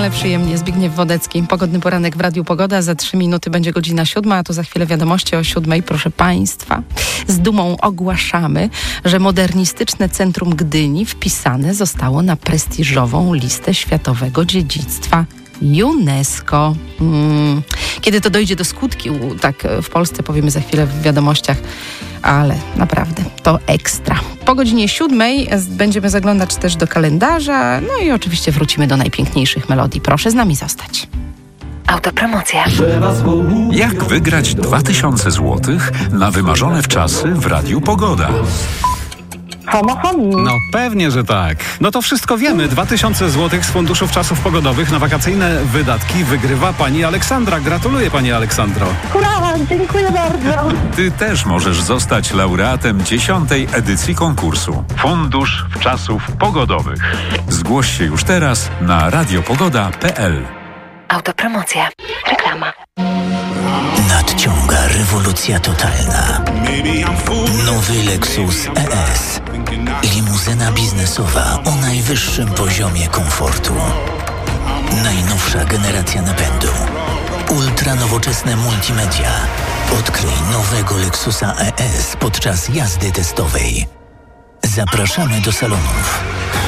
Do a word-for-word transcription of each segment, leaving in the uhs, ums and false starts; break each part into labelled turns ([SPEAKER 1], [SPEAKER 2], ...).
[SPEAKER 1] wieczorne, przyjemnie. Zbigniew Wodecki. Pogodny poranek w Radiu Pogoda. Za trzy minuty będzie godzina siódma, a to za chwilę wiadomości o siódmej. Proszę Państwa, z dumą ogłaszamy, że modernistyczne centrum Gdyni wpisane zostało na prestiżową listę światowego dziedzictwa UNESCO. Hmm. Kiedy to dojdzie do skutki, tak w Polsce powiemy za chwilę w wiadomościach, ale naprawdę to ekstra. Po godzinie siódmej będziemy zaglądać też do kalendarza, no i oczywiście wrócimy do najpiękniejszych melodii. Proszę z nami zostać.
[SPEAKER 2] Autopromocja.
[SPEAKER 3] Jak wygrać dwa tysiące złotych na wymarzone wczasy w Radiu Pogoda?
[SPEAKER 4] Homo homi.
[SPEAKER 5] No pewnie, że tak. No to wszystko wiemy. dwa tysiące złotych z funduszów czasów pogodowych na wakacyjne wydatki wygrywa pani Aleksandra. Gratuluję, pani Aleksandro.
[SPEAKER 4] Hurra, dziękuję bardzo.
[SPEAKER 3] Ty też możesz zostać laureatem dziesiątej edycji konkursu Fundusz Wczasów Pogodowych. Zgłoś się już teraz na radiopogoda kropka p l.
[SPEAKER 2] Autopromocja. Reklama.
[SPEAKER 6] Nadciąga rewolucja totalna. Nowy Lexus E S. Limuzyna biznesowa o najwyższym poziomie komfortu. Najnowsza generacja napędu. Ultra nowoczesne multimedia. Odkryj nowego Lexusa E S podczas jazdy testowej. Zapraszamy do salonów.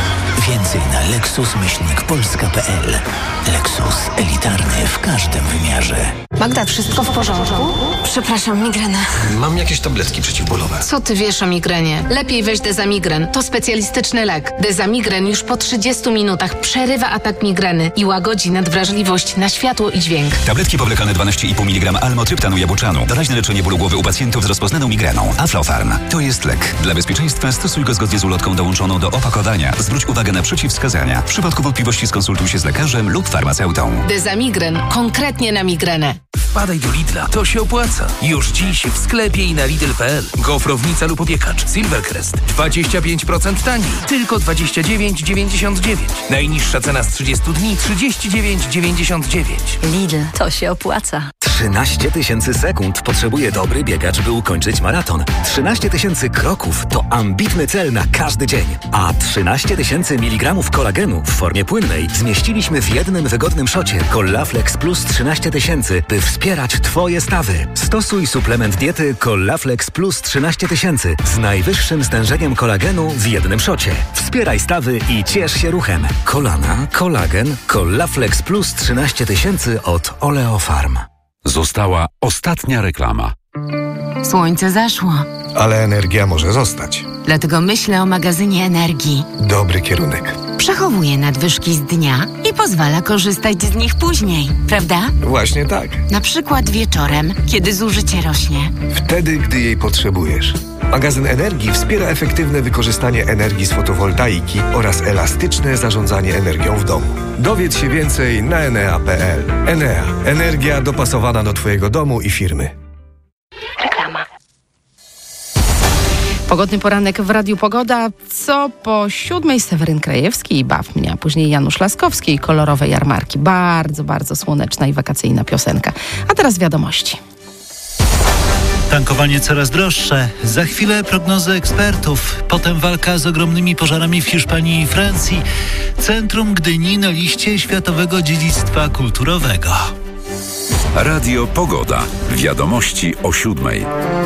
[SPEAKER 6] Więcej na lexus myślnik polska kropka p l. Lexus elitarny w każdym wymiarze.
[SPEAKER 7] Magda, wszystko w porządku? Przepraszam, migrena.
[SPEAKER 8] Mam jakieś tabletki przeciwbólowe.
[SPEAKER 7] Co ty wiesz o migrenie? Lepiej weź Dezamigren. To specjalistyczny lek. Dezamigren już po trzydziestu minutach przerywa atak migreny i łagodzi nadwrażliwość na światło i dźwięk.
[SPEAKER 9] Tabletki powlekane dwanaście i pół miligrama almotryptanu jabłczanu. Doraźne leczenie bólu głowy u pacjentów z rozpoznaną migreną. Aflofarm. To jest lek. Dla bezpieczeństwa stosuj go zgodnie z ulotką dołączoną do opakowania. Zwróć uwagę na przeciwwskazania. W przypadku wątpliwości skonsultuj się z lekarzem lub farmaceutą.
[SPEAKER 7] Dezamigren. Konkretnie na migrenę.
[SPEAKER 10] Wpadaj do Lidla, to się opłaca. Już dziś w sklepie i na lidl kropka p l. Gofrownica lub opiekacz Silvercrest dwadzieścia pięć procent taniej, tylko dwadzieścia dziewięć dziewięćdziesiąt dziewięć. Najniższa cena z trzydziestu dni trzydzieści dziewięć dziewięćdziesiąt dziewięć.
[SPEAKER 7] Lidl, to się opłaca.
[SPEAKER 11] trzynaście tysięcy sekund potrzebuje dobry biegacz, by ukończyć maraton. trzynaście tysięcy kroków to ambitny cel na każdy dzień. A trzynaście tysięcy miligramów kolagenu w formie płynnej zmieściliśmy w jednym wygodnym szocie Collaflex Plus trzynaście tysięcy, by wspierać Twoje stawy. Stosuj suplement diety Collaflex Plus trzynaście tysięcy z najwyższym stężeniem kolagenu w jednym szocie. Wspieraj stawy i ciesz się ruchem. Kolana, kolagen, Collaflex Plus trzynaście tysięcy od Oleofarm.
[SPEAKER 3] Została ostatnia reklama.
[SPEAKER 12] Słońce zaszło.
[SPEAKER 13] Ale energia może zostać.
[SPEAKER 12] Dlatego myślę o magazynie energii.
[SPEAKER 13] Dobry kierunek.
[SPEAKER 12] Przechowuje nadwyżki z dnia i pozwala korzystać z nich później, prawda?
[SPEAKER 13] Właśnie tak.
[SPEAKER 12] Na przykład wieczorem, kiedy zużycie rośnie.
[SPEAKER 13] Wtedy, gdy jej potrzebujesz. Magazyn energii wspiera efektywne wykorzystanie energii z fotowoltaiki oraz elastyczne zarządzanie energią w domu. Dowiedz się więcej na enea kropka p l. Enea. Energia dopasowana do Twojego domu i firmy.
[SPEAKER 2] Reklama.
[SPEAKER 1] Pogodny poranek w Radiu Pogoda. Co po siódmej Seweryn Krajewski i Baw mnie, a później Janusz Laskowski i kolorowe jarmarki. Bardzo, bardzo słoneczna i wakacyjna piosenka. A teraz wiadomości.
[SPEAKER 14] Tankowanie coraz droższe. Za chwilę prognozy ekspertów. Potem walka z ogromnymi pożarami w Hiszpanii i Francji. Centrum Gdyni na liście Światowego Dziedzictwa Kulturowego.
[SPEAKER 3] Radio Pogoda. Wiadomości o siódmej.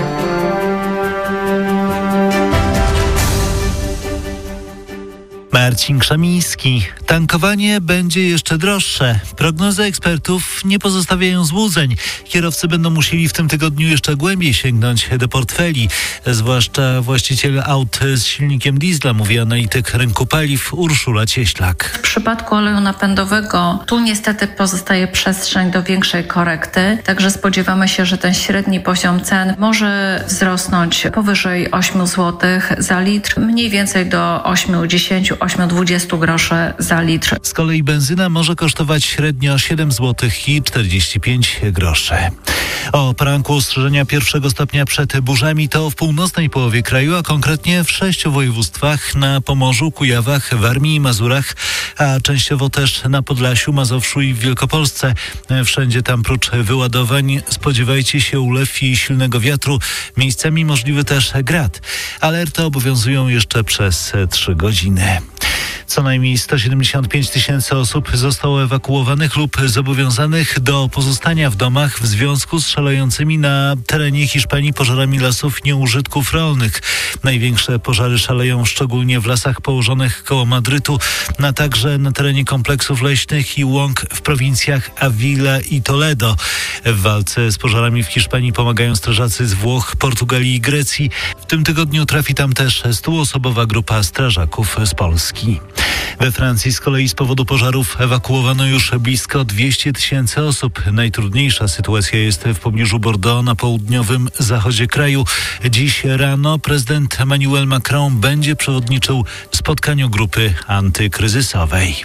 [SPEAKER 14] Marcin Krzemiński. Tankowanie będzie jeszcze droższe. Prognozy ekspertów nie pozostawiają złudzeń. Kierowcy będą musieli w tym tygodniu jeszcze głębiej sięgnąć do portfeli. Zwłaszcza właściciele aut z silnikiem diesla, mówi analityk rynku paliw Urszula Cieślak.
[SPEAKER 15] W przypadku oleju napędowego tu niestety pozostaje przestrzeń do większej korekty. Także spodziewamy się, że ten średni poziom cen może wzrosnąć powyżej ośmiu złotych za litr. Mniej więcej do ośmiu dziesięciu osiem do dwudziestu groszy za litr.
[SPEAKER 14] Z kolei benzyna może kosztować średnio siedem złotych i czterdzieści pięć groszy. O poranku ostrzeżenia pierwszego stopnia przed burzami to w północnej połowie kraju, a konkretnie w sześciu województwach: na Pomorzu, Kujawach, Warmii i Mazurach, a częściowo też na Podlasiu, Mazowszu i w Wielkopolsce. Wszędzie tam prócz wyładowań spodziewajcie się ulew i silnego wiatru. Miejscami możliwy też grad. Alerty obowiązują jeszcze przez trzy godziny. Co najmniej sto siedemdziesiąt pięć tysięcy osób zostało ewakuowanych lub zobowiązanych do pozostania w domach w związku z szalejącymi na terenie Hiszpanii pożarami lasów nieużytków rolnych. Największe pożary szaleją szczególnie w lasach położonych koło Madrytu, a także na terenie kompleksów leśnych i łąk w prowincjach Avila i Toledo. W walce z pożarami w Hiszpanii pomagają strażacy z Włoch, Portugalii i Grecji. W tym tygodniu trafi tam też stuosobowa grupa strażaków z Polski. We Francji z kolei z powodu pożarów ewakuowano już blisko dwieście tysięcy osób. Najtrudniejsza sytuacja jest w pobliżu Bordeaux na południowym zachodzie kraju. Dziś rano prezydent Emmanuel Macron będzie przewodniczył spotkaniu grupy antykryzysowej.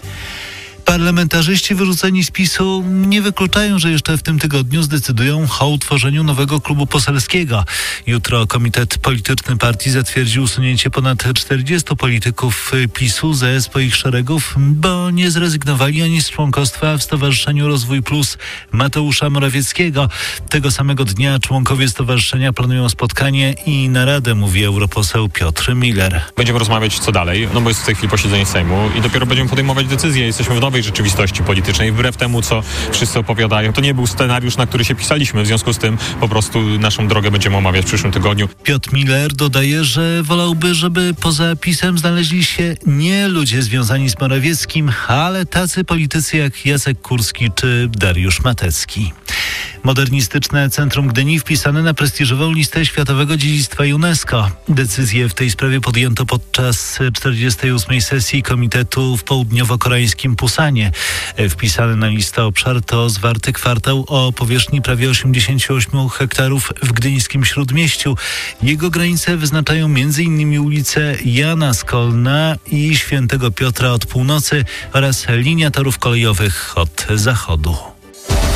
[SPEAKER 14] Parlamentarzyści wyrzuceni z PiS-u nie wykluczają, że jeszcze w tym tygodniu zdecydują o utworzeniu nowego klubu poselskiego. Jutro Komitet Polityczny Partii zatwierdził usunięcie ponad czterdziestu polityków PiS-u ze swoich szeregów, bo nie zrezygnowali ani z członkostwa w Stowarzyszeniu Rozwój Plus Mateusza Morawieckiego. Tego samego dnia członkowie stowarzyszenia planują spotkanie i naradę, mówi europoseł Piotr Miller.
[SPEAKER 16] Będziemy rozmawiać co dalej, no bo jest w tej chwili posiedzenie Sejmu i dopiero będziemy podejmować decyzje. Jesteśmy w nowej rzeczywistości politycznej, wbrew temu, co wszyscy opowiadają. To nie był scenariusz, na który się pisaliśmy. W związku z tym po prostu naszą drogę będziemy omawiać w przyszłym tygodniu.
[SPEAKER 14] Piotr Miller dodaje, że wolałby, żeby poza PiS-em znaleźli się nie ludzie związani z Morawieckim, ale tacy politycy jak Jacek Kurski czy Dariusz Matecki. Modernistyczne Centrum Gdyni wpisane na prestiżową listę Światowego Dziedzictwa UNESCO. Decyzję w tej sprawie podjęto podczas czterdziestej ósmej sesji Komitetu w południowo-koreańskim Pusanie. Wpisany na listę obszar to zwarty kwartał o powierzchni prawie osiemdziesiąt osiem hektarów w gdyńskim Śródmieściu. Jego granice wyznaczają między innymi ulice Jana Skolna i Świętego Piotra od północy oraz linia torów kolejowych od zachodu.